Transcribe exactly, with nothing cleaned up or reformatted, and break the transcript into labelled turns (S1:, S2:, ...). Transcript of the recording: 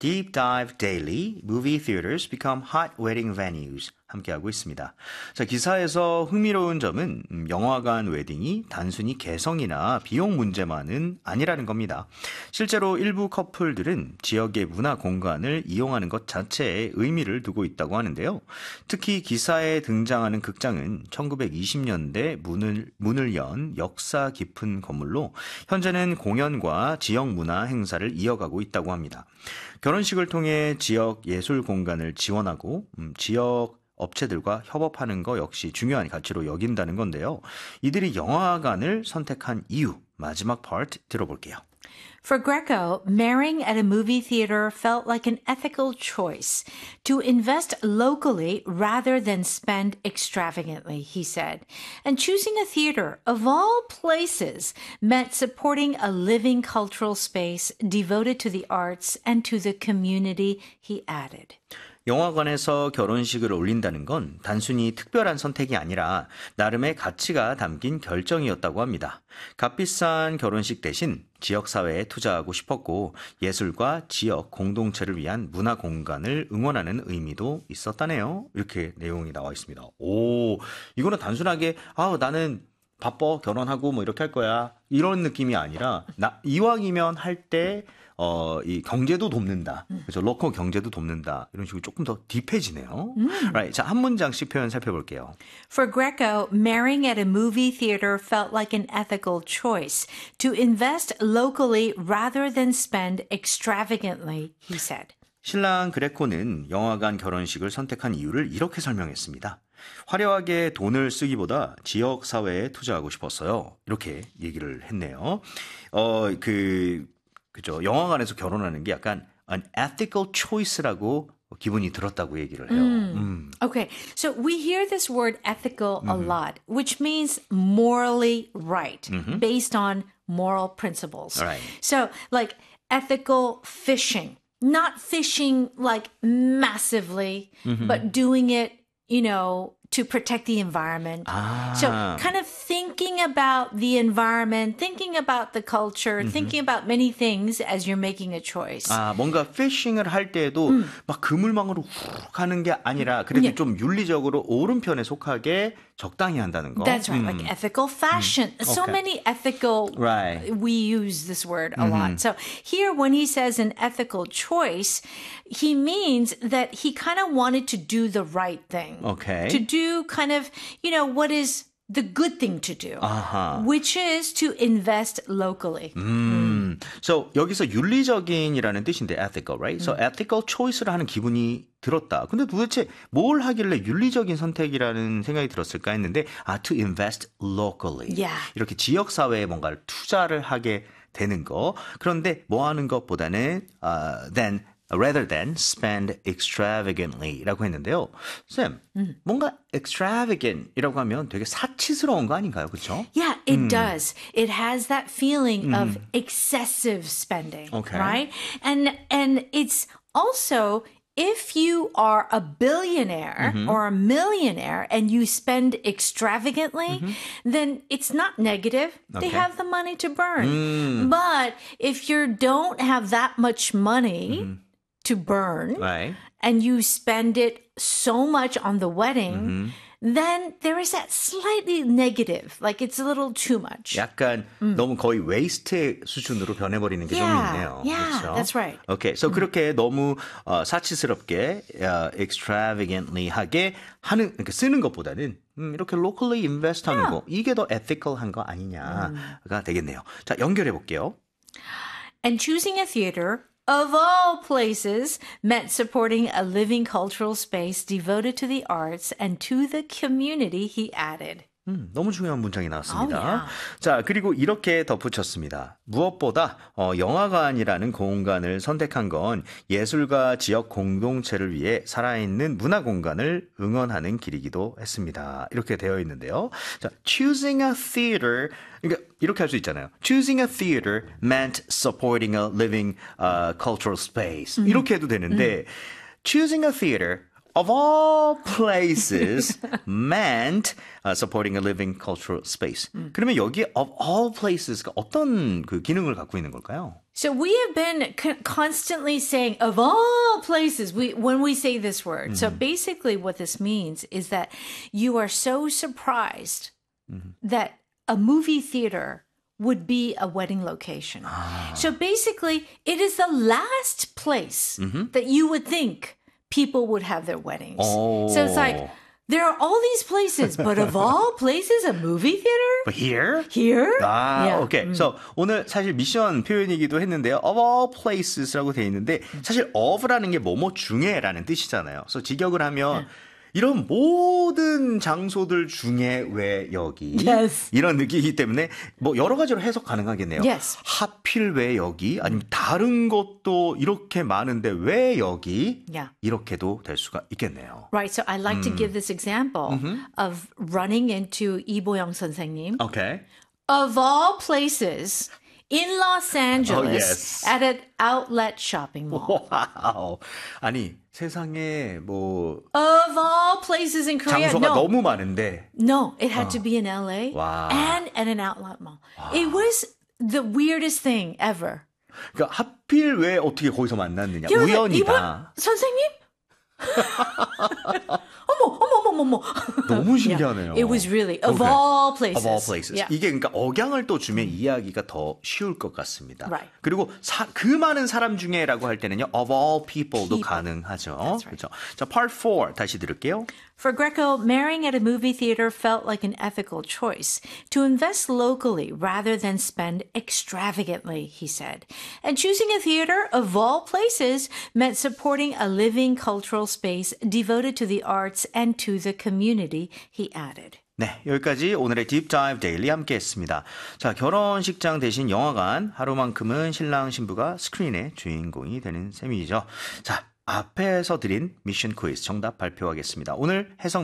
S1: Deep Dive Daily, Movie Theaters Become Hot Wedding Venues 함께하고 있습니다. 자, 기사에서 흥미로운 점은 영화관 웨딩이 단순히 개성이나 비용 문제만은 아니라는 겁니다. 실제로 일부 커플들은 지역의 문화 공간을 이용하는 것 자체에 의미를 두고 있다고 하는데요. 특히 기사에 등장하는 극장은 천구백이십 년대 문을, 문을 연 역사 깊은 건물로 현재는 공연과 지역 문화 행사를 이어가고 있다고 합니다. 결혼식을 통해 지역 예술 공간을 지원하고 음, 지역 업체들과 협업하는 거 역시 중요한 가치로 여긴다는 건데요. 이들이 영화관을 선택한 이유, 마지막 파트 들어볼게요.
S2: For Greco, marrying at a movie theater felt like an ethical choice to invest locally rather than spend extravagantly, he said. And choosing a theater, of all places, meant supporting a living cultural space devoted to the arts and to the community, he added.
S1: 영화관에서 결혼식을 올린다는 건 단순히 특별한 선택이 아니라 나름의 가치가 담긴 결정이었다고 합니다. 값비싼 결혼식 대신 지역사회에 투자하고 싶었고 예술과 지역 공동체를 위한 문화 공간을 응원하는 의미도 있었다네요. 이렇게 내용이 나와 있습니다. 오, 이거는 단순하게 아, 나는 바빠 결혼하고 뭐 이렇게 할 거야 이런 느낌이 아니라 나 이왕이면 할 때 어, 이 경제도 돕는다. 그래서 로컬 경제도 돕는다. 이런 식으로 조금 더 딥해지네요. 음. Right. 자, 한 문장씩 표현 살펴볼게요.
S2: For Greco, marrying at a movie theater felt like an ethical choice to invest locally rather than spend extravagantly, he said.
S1: 신랑 그레코는 영화관 결혼식을 선택한 이유를 이렇게 설명했습니다. 화려하게 돈을 쓰기보다 지역 사회에 투자하고 싶었어요. 이렇게 얘기를 했네요. 어, 그 그죠. 영화관에서 결혼하는 게 약간 an ethical choice라고 기분이 들었다고 얘기를 해요.
S2: Mm.
S1: 음.
S2: Okay, so we hear this word ethical mm-hmm. a lot, which means morally right, mm-hmm. based on moral principles.
S1: Right.
S2: So, like ethical fishing, not fishing like massively, mm-hmm. but doing it, you know, to protect the environment.
S1: Ah.
S2: So kind of thinking about the environment, thinking about the culture, mm-hmm. thinking about many things as you're making a choice.
S1: 아, 뭔가 피싱을 할 때에도 음. 막 그물망으로 훅 가는 게 아니라 그래도 yeah. 좀 윤리적으로 옳은 편에 속하게 적당히 한다는 거.
S2: That's right,
S1: 음.
S2: like ethical fashion. Mm. So
S1: okay.
S2: many ethical,
S1: right.
S2: we use this word a
S1: mm-hmm.
S2: lot. So here when he says an ethical choice, he means that he kind of wanted to do the right thing.
S1: Okay.
S2: To do kind of, you know, what is the good thing to do,
S1: uh-huh.
S2: which is to invest locally.
S1: 음, so 여기서 윤리적인이라는 뜻인데 ethical, right? So ethical choice를 하는 기분이 들었다. 근데 도대체 뭘 하길래 윤리적인 선택이라는 생각이 들었을까 했는데 아, to invest locally.
S2: Yeah.
S1: 이렇게 지역 사회에 뭔가를 투자를 하게 되는 거. 그런데 뭐 하는 것보다는 uh, than rather than spend extravagantly 라고 했는데요. 쌤, 음. 뭔가 extravagant이라고 하면 되게 사치스러운 거 아닌가요? 그렇죠?
S2: Yeah, it
S1: 음.
S2: does. It has that feeling
S1: 음.
S2: of excessive spending,
S1: okay.
S2: right? And and it's also if you are a billionaire mm-hmm. or a millionaire and you spend extravagantly, mm-hmm. then it's not negative.
S1: Okay.
S2: They have the money to burn.
S1: Mm.
S2: But if you don't have that much money mm-hmm. to burn
S1: right.
S2: and you spend it so much on the wedding,
S1: mm-hmm.
S2: then there is that slightly negative, like it's a little too much.
S1: 약간 음. 너무 거의 웨이스트 수준으로 변해버리는 게 좀
S2: yeah,
S1: 있네요.
S2: Yeah,
S1: 그렇죠?
S2: that's right.
S1: Okay, so 음. 그렇게 너무 어, 사치스럽게 uh, extravagantly 하게 하는 그러니까 쓰는 것보다는 음, 이렇게 locally invest 하는
S2: yeah.
S1: 거 이게 더 ethical한 거 아니냐가 음. 되겠네요. 자, 연결해 볼게요.
S2: And choosing a theater of all places, meant supporting a living cultural space devoted to the arts and to the community, he added.
S1: 음, 너무 중요한 문장이 나왔습니다.
S2: Oh, yeah.
S1: 자, 그리고 이렇게 덧붙였습니다. 무엇보다 어, 영화관이라는 공간을 선택한 건 예술과 지역 공동체를 위해 살아있는 문화 공간을 응원하는 길이기도 했습니다. 이렇게 되어 있는데요. 자, choosing a theater 그러니까 이렇게 할 수 있잖아요. Choosing a theater meant supporting a living uh, cultural space. 음. 이렇게 해도 되는데 음. choosing a theater of all places meant uh, supporting a living cultural space.
S2: 음.
S1: 그러면 여기 of all places가 어떤 그 기능을 갖고 있는 걸까요?
S2: So we have been c- constantly saying of all places we when we say this word. Mm-hmm. So basically what this means is that you are so surprised mm-hmm. that a movie theater would be a wedding location. Ah. So basically it is the last place mm-hmm. that you would think people would have their weddings.
S1: Oh.
S2: So it's like there are all these places, but of all places, a movie theater?
S1: But here?
S2: Here?
S1: 아,
S2: yeah.
S1: 오케이. So, 오늘 사실 미션 표현이기도 했는데요. Of all places라고 되어 있는데 사실 of라는 게 뭐뭐 중에라는 뜻이잖아요. 그래서 직역을 하면 네. 이런 모든 장소들 중에 왜 여기
S2: yes.
S1: 이런 느낌이기 때문에 뭐 여러 가지로 해석 가능하겠네요.
S2: Yes.
S1: 하필 왜 여기 아니면 다른 것도 이렇게 많은데 왜 여기
S2: yeah.
S1: 이렇게도 될 수가 있겠네요.
S2: Right. So I'd like
S1: 음.
S2: to give this example mm-hmm. of running into 이보영 선생님.
S1: Okay.
S2: Of all places in Los Angeles
S1: oh, yes.
S2: at an outlet shopping mall.
S1: Wow. 아니 세상에 뭐
S2: of all places in Korea.
S1: 장소가
S2: no.
S1: 너무 많은데.
S2: No, it had
S1: 어.
S2: to be in L A
S1: 와.
S2: and at an outlet mall.
S1: 와.
S2: It was the weirdest thing ever.
S1: 그러니까 하필 왜 어떻게 거기서 만났느냐.
S2: Yeah,
S1: 우연이다.
S2: 이번 선생님? 어머, 어머, 어머, 어머.
S1: 너무 신기하네요.
S2: Yeah, it was really of
S1: okay.
S2: all places.
S1: Of all places.
S2: Yeah.
S1: 이게 그러니까 억양을 또 주면 이해하기가 더 쉬울 것 같습니다.
S2: Right.
S1: 그리고 사, 그 많은 사람 중에라고 할 때는요. Of all people도
S2: People.
S1: 가능하죠.
S2: That's right.
S1: 그렇죠. 자, part four 다시 들을게요.
S2: For Greco, marrying at a movie theater felt like an ethical choice to invest locally rather than spend extravagantly, he said. And choosing a theater of all places meant supporting a living cultural space devoted to the arts and to the community, he added.
S1: 네, 여기까지 오늘의 딥다이브 데일리 함께 했습니다. 자, 결혼식장 대신 영화관, 하루만큼은 신랑 신부가 스크린의 주인공이 되는 셈이죠. 자, 앞에서 드린 미션 퀴즈 정답 발표하겠습니다. 오늘 해석